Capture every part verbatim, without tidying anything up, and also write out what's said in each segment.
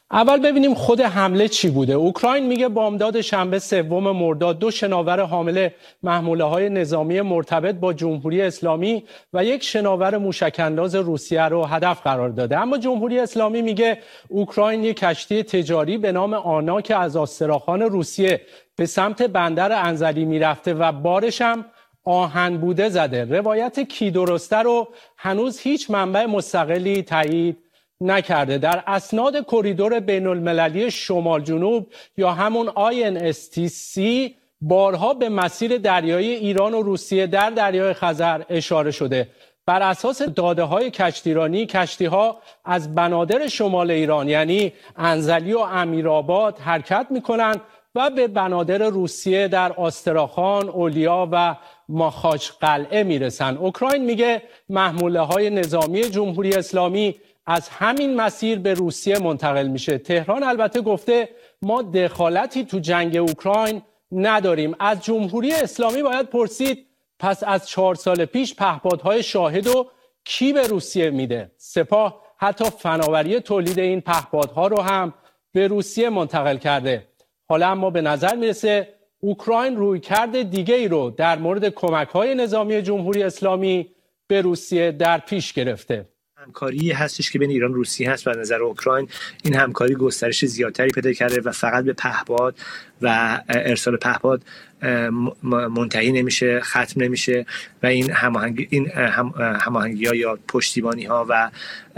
اول ببینیم خود حمله چی بوده. اوکراین میگه بامداد شنبه سوم مرداد دو شناور حامل محموله‌های نظامی مرتبط با جمهوری اسلامی و یک شناور موشک‌انداز روسیه رو هدف قرار داده. اما جمهوری اسلامی میگه اوکراین یک کشتی تجاری به نام آنا که از آستراخان روسیه به سمت بندر انزلی میرفته و بارش هم آهن بوده زده. روایت کی درسته رو هنوز هیچ منبع مستقلی تایید نکرده. در اسناد کریدور بین المللی شمال جنوب یا همون آی ان اس تی سی بارها به مسیر دریایی ایران و روسیه در دریای خزر اشاره شده. بر اساس داده های کشتیرانی، کشتی ها از بنادر شمال ایران یعنی انزلی و امیرآباد حرکت می کنند و به بنادر روسیه در آستراخان، اولیا و ماخاچ قلعه می رسند. اوکراین میگه محموله های نظامی جمهوری اسلامی از همین مسیر به روسیه منتقل میشه. تهران البته گفته ما دخالتی تو جنگ اوکراین نداریم. از جمهوری اسلامی باید پرسید پس از چهار سال پیش پهپادهای شاهد و کی به روسیه میده؟ سپاه حتی فناوری تولید این پهپادها رو هم به روسیه منتقل کرده. حالا اما به نظر میرسه اوکراین رویکرد دیگه ای رو در مورد کمک‌های نظامی جمهوری اسلامی به روسیه در پیش گرفته. همکاری هستش که بین ایران و روسیه هست و از نظر اوکراین این همکاری گسترش زیادتری پیدا کرده و فقط به پهپاد و ارسال پهپاد منتهی نمیشه، ختم نمیشه و این هماهنگی این هماهنگی‌ها یا پشتیبانی‌ها و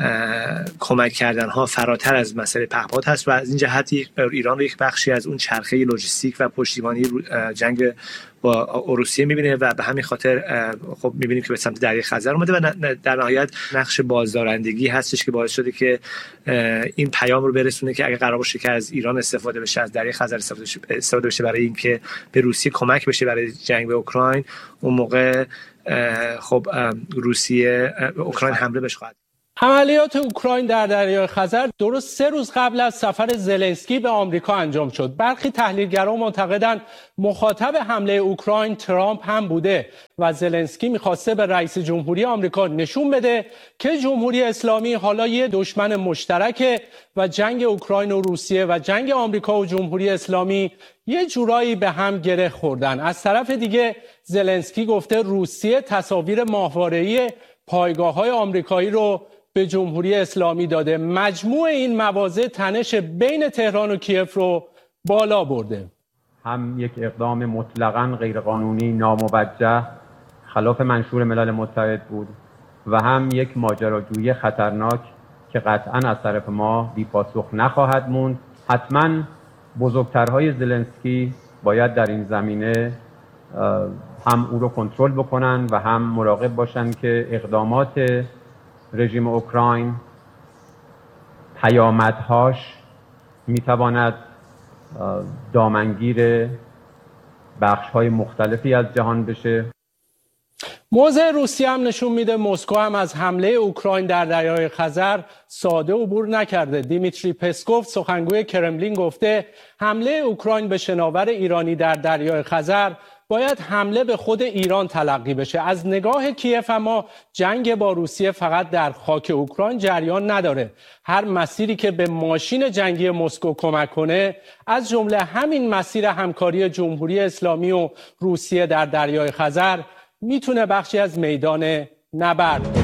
کمک کردن‌ها فراتر از مسئله پهپاد هست و از این جهت ایران رو یک بخشی از اون چرخه لوجستیک و پشتیبانی جنگ با روسیه می‌بینه و به همین خاطر خب می‌بینیم که به سمت دریای خزر اومده و در نهایت نقش بازدارندگی هستش که باعث شده که این پیام رو برسونه که اگه قرار باشه که از ایران استفاده بشه، از دریای خزر استفاده بشه برای اینکه به روسیه کمک بشه برای جنگ به اوکراین، اون موقع خب روسیه اوکراین حمله بهش خواهد. عملیات اوکراین در دریای خزر درست سه روز قبل از سفر زلنسکی به آمریکا انجام شد. برخی تحلیلگران معتقدند مخاطب حمله اوکراین ترامپ هم بوده و زلنسکی می‌خواسته به رئیس جمهوری آمریکا نشون بده که جمهوری اسلامی حالا یه دشمن مشترکه و جنگ اوکراین و روسیه و جنگ آمریکا و جمهوری اسلامی یه جورایی به هم گره خوردن. از طرف دیگه زلنسکی گفته روسیه تصاویر ماهواره‌ای پایگاه‌های آمریکایی رو به جمهوری اسلامی داده. مجموع این مواضع تنش بین تهران و کیف رو بالا برده. هم یک اقدام مطلقاً غیرقانونی ناموجه خلاف منشور ملل متحد بود و هم یک ماجراجویی خطرناک که قطعاً از طرف ما بی پاسخ نخواهد موند. حتماً بزرگترهای زلنسکی باید در این زمینه هم او رو کنترل بکنن و هم مراقب باشن که اقدامات رژیم اوکراین پیامدهاش میتواند دامنگیر بخش‌های مختلفی از جهان بشه. موضع روسیه هم نشون میده مسکو هم از حمله اوکراین در دریای خزر ساده عبور نکرده. دیمیتری پسکوف سخنگوی کرملین گفته حمله اوکراین به شناور ایرانی در دریای خزر باید حمله به خود ایران تلقی بشه. از نگاه کیف اما جنگ با روسیه فقط در خاک اوکراین جریان نداره. هر مسیری که به ماشین جنگی مسکو کمک کنه، از جمله همین مسیر همکاری جمهوری اسلامی و روسیه در دریای خزر، میتونه بخشی از میدان نبرد